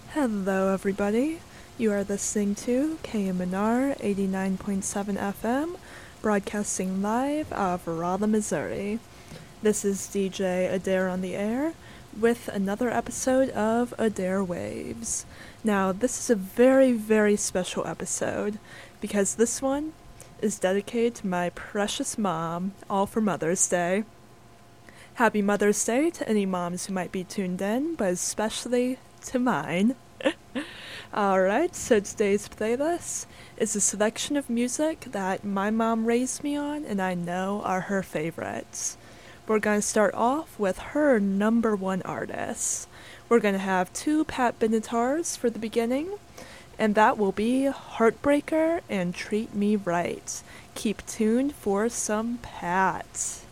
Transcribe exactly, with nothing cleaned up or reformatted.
Hello, everybody. You are listening to K M N R eighty-nine point seven F M, broadcasting live out of Rolla, Missouri. This is D J Adair on the air with another episode of Adair Waves. Now, this is a very, very special episode because this one is dedicated to my precious mom, all for Mother's Day. Happy Mother's Day to any moms who might be tuned in, but especially to mine. Alright, so today's playlist is a selection of music that my mom raised me on and I know are her favorites. We're going to start off with her number one artists. We're going to have two Pat Benatars for the beginning, and that will be Heartbreaker and Treat Me Right. Keep tuned for some Pat.